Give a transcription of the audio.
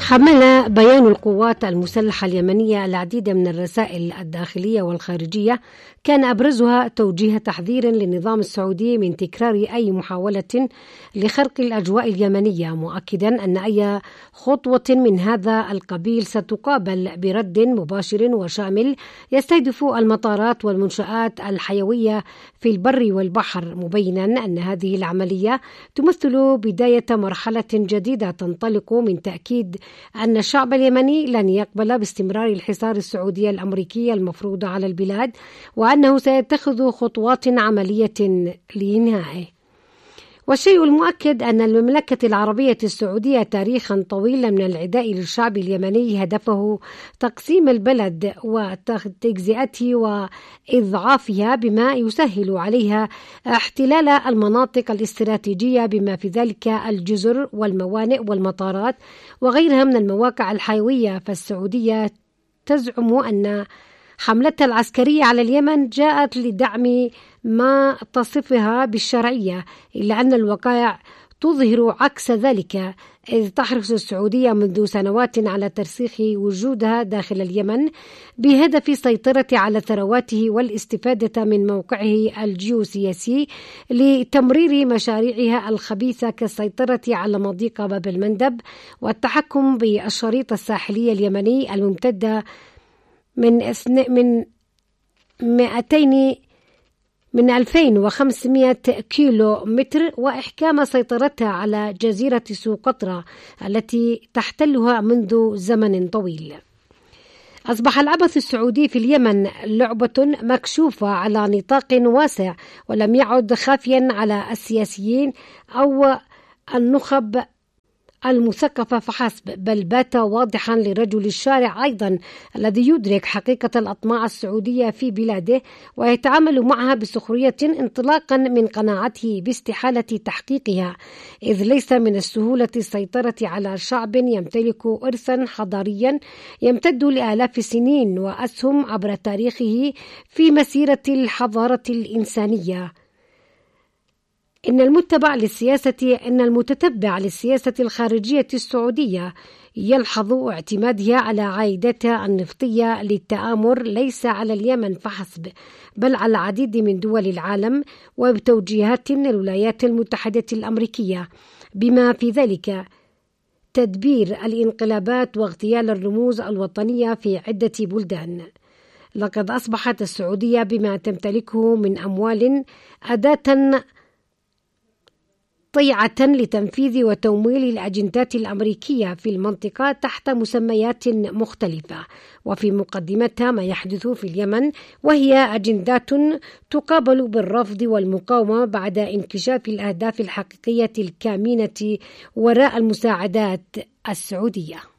حمل بيان القوات المسلحة اليمنية العديد من الرسائل الداخلية والخارجية، كان أبرزها توجيه تحذير للنظام السعودي من تكرار أي محاولة لخرق الأجواء اليمنية، مؤكدا أن أي خطوة من هذا القبيل ستقابل برد مباشر وشامل يستهدف المطارات والمنشآت الحيوية في البر والبحر، مبينا أن هذه العملية تمثل بداية مرحلة جديدة تنطلق من تأكيد أن الشعب اليمني لن يقبل باستمرار الحصار السعودي الأمريكي المفروض على البلاد، وأنه سيتخذ خطوات عملية لإنهائه. والشيء المؤكد أن المملكة العربية السعودية تاريخا طويلا من العداء للشعب اليمني هدفه تقسيم البلد وتجزئته وإضعافها بما يسهل عليها احتلال المناطق الاستراتيجية بما في ذلك الجزر والموانئ والمطارات وغيرها من المواقع الحيوية. فالسعودية تزعم أن حملتها العسكرية على اليمن جاءت لدعم ما تصفها بالشرعية، إلا أن الوقائع تظهر عكس ذلك، إذ تحرص السعودية منذ سنوات على ترسيخ وجودها داخل اليمن بهدف السيطرة على ثرواته والاستفادة من موقعه الجيوسياسي لتمرير مشاريعها الخبيثة كالسيطرة على مضيق باب المندب والتحكم بالشريط الساحلي اليمني الممتد من 2500 كيلو متر، وإحكام سيطرتها على جزيرة سوقطرى التي تحتلها منذ زمن طويل. أصبح العبث السعودي في اليمن لعبة مكشوفة على نطاق واسع، ولم يعد خافيا على السياسيين أو النخب المثقفة فحسب، بل بات واضحا لرجل الشارع أيضا الذي يدرك حقيقة الأطماع السعودية في بلاده ويتعامل معها بسخرية انطلاقا من قناعته باستحالة تحقيقها، إذ ليس من السهولة السيطرة على شعب يمتلك إرثا حضاريا يمتد لآلاف السنين وأسهم عبر تاريخه في مسيرة الحضارة الإنسانية. إن المتتبع للسياسة الخارجية السعودية يلحظ اعتمادها على عائدتها النفطية للتآمر ليس على اليمن فحسب، بل على العديد من دول العالم وبتوجيهات من الولايات المتحدة الأمريكية، بما في ذلك تدبير الانقلابات واغتيال الرموز الوطنية في عدة بلدان. لقد أصبحت السعودية بما تمتلكه من أموال أداة طيعة لتنفيذ وتمويل الأجندات الأمريكية في المنطقة تحت مسميات مختلفة، وفي مقدمتها ما يحدث في اليمن، وهي أجندات تقابل بالرفض والمقاومة بعد انكشاف الأهداف الحقيقية الكامنة وراء المساعدات السعودية.